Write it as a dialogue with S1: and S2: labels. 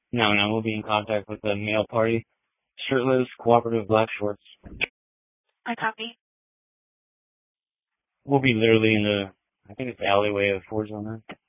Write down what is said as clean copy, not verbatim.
S1: No, we'll be in contact with the male party. Shirtless, cooperative, black shorts.
S2: I copy.
S1: We'll be literally in the, I think it's the alleyway of Ford Zone.